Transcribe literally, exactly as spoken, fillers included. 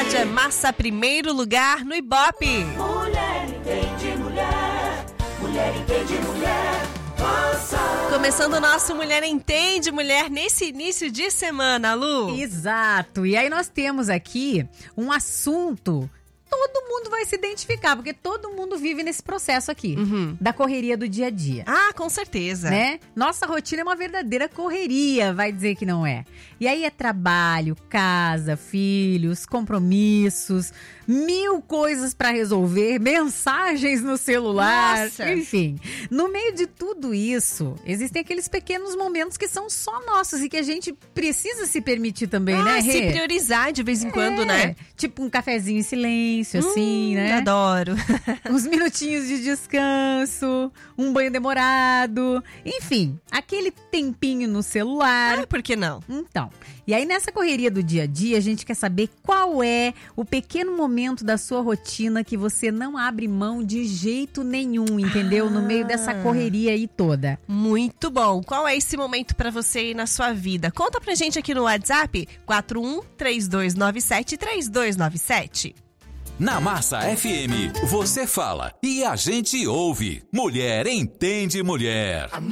Rádio é Massa, primeiro lugar no Ibope. Mulher entende mulher, mulher entende mulher, Massa. Começando o nosso Mulher Entende Mulher nesse início de semana, Lu. Exato. E aí nós temos aqui um assunto... Todo mundo vai se identificar, porque todo mundo vive nesse processo aqui, Uhum. da correria do dia a dia. Ah, com certeza. Né? Nossa rotina é uma verdadeira correria, vai dizer que não é. E aí é trabalho, casa, filhos, compromissos, mil coisas pra resolver, mensagens no celular, Nossa. enfim. No meio de tudo isso, existem aqueles pequenos momentos que são só nossos e que a gente precisa se permitir também, Ah, né, se Rê? priorizar de vez em quando, É, né? Tipo um cafezinho em silêncio, assim, Hum, né? Adoro. Uns minutinhos de descanso, um banho demorado, enfim, aquele tempinho no celular. Ah, por que não? Então, e aí nessa correria do dia a dia, a gente quer saber qual é o pequeno momento da sua rotina que você não abre mão de jeito nenhum, entendeu? No meio dessa correria aí toda. Muito bom. Qual é esse momento pra você aí na sua vida? Conta pra gente aqui no WhatsApp quatro um três dois nove sete três dois nove sete. Na Massa F M, você fala e a gente ouve. Mulher Entende Mulher.